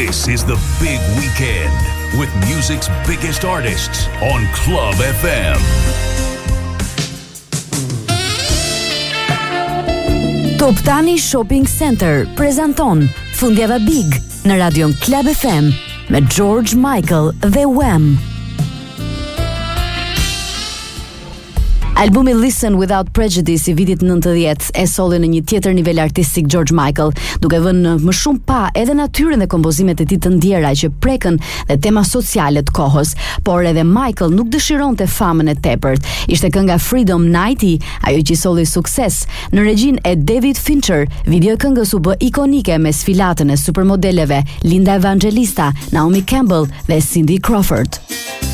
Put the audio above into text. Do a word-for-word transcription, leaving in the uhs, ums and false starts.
This is the big weekend with music's biggest artists on Club F M. Top Tani Shopping Center prezanton Fundjava Big në radion Club F M me George Michael dhe Wham. Albumi Listen Without Prejudice I vitit nëntëdhjetë e solli në një tjetër nivel artistik George Michael, duke vënë më shumë pa edhe natyrën dhe kompozimet e tij të ndjera që prekën dhe tema sociale të kohës, por edhe Michael nuk dëshironte famën e tepërt. Ishte kënga Freedom ninety, ajo që solli sukses. Në regjinë e David Fincher, video e këngës u bë ikonike me sfilatën e supermodeleve Linda Evangelista, Naomi Campbell dhe Cindy Crawford.